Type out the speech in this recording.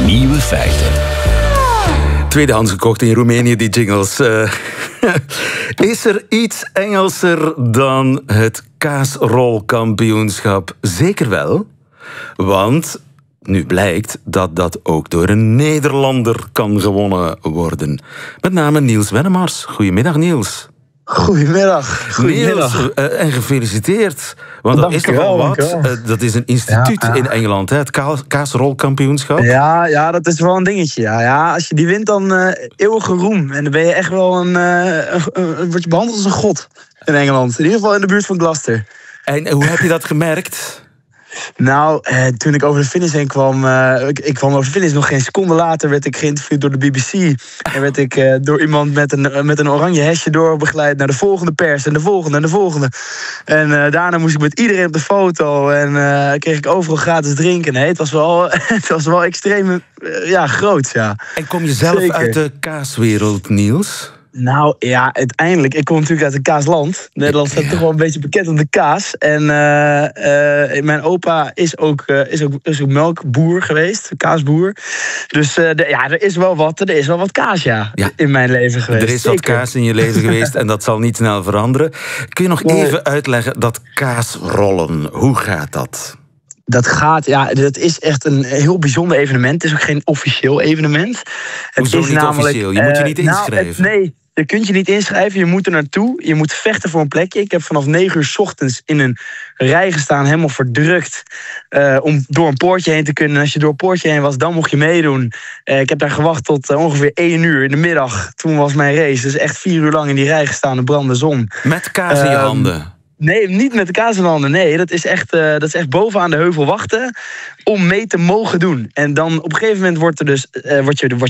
Nieuwe feiten. Tweedehands gekocht in Roemenië, die jingles. Is er iets Engelser dan het kaasrolkampioenschap? Zeker wel. Want nu blijkt dat dat ook door een Nederlander kan gewonnen worden. Met name Niels Wennemars. Goedemiddag, Niels. Goedemiddag. Niels, en gefeliciteerd. Want dat is toch wel wat. Dat is een instituut in Engeland, hè? Het kaasrolkampioenschap. Ja, dat is wel een dingetje. Ja, als je die wint, dan eeuwige roem. En dan ben je echt wel word je behandeld als een god in Engeland. In ieder geval in de buurt van Gloucester. En hoe heb je dat gemerkt? Nou, toen ik over de finish heen kwam... ik kwam over de finish, nog geen seconde later werd ik geïnterviewd door de BBC. En werd ik door iemand met een oranje hesje doorbegeleid naar de volgende pers. En de volgende en de volgende. En daarna moest ik met iedereen op de foto. En kreeg ik overal gratis drinken. Nee, het was wel extreem groot, ja. En kom je zelf uit de kaaswereld, Niels? Nou ja, uiteindelijk. Ik kom natuurlijk uit een kaasland. Nederland staat toch wel een beetje bekend om de kaas. En mijn opa is ook melkboer geweest, kaasboer. Dus er is wel wat kaas in mijn leven geweest. Er is wat kaas in je leven geweest en dat zal niet snel veranderen. Kun je nog even uitleggen dat kaasrollen, hoe gaat dat? Dat is echt een heel bijzonder evenement. Het is ook geen officieel evenement. Hoezo niet officieel? Je moet je niet inschrijven. Nee, je kunt je niet inschrijven. Je moet er naartoe. Je moet vechten voor een plekje. Ik heb vanaf 9 uur 's ochtends in een rij gestaan, helemaal verdrukt, om door een poortje heen te kunnen. En als je door een poortje heen was, dan mocht je meedoen. Ik heb daar gewacht tot ongeveer 1 uur in de middag. Toen was mijn race. Dus echt 4 uur lang in die rij gestaan, de brandende zon. Met kaas in je handen? Nee, niet met de kaas in de handen. Nee, dat is echt bovenaan de heuvel wachten om mee te mogen doen. En dan op een gegeven moment word je